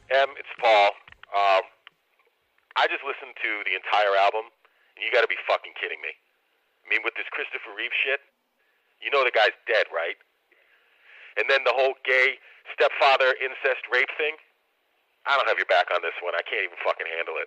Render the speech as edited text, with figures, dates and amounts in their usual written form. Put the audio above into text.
It's Paul. I just listened to the entire album, and you got to be fucking kidding me. I mean, with this Christopher Reeve shit, you know the guy's dead, right? And then the whole gay stepfather incest rape thing. I don't have your back on this one. I can't even fucking handle it.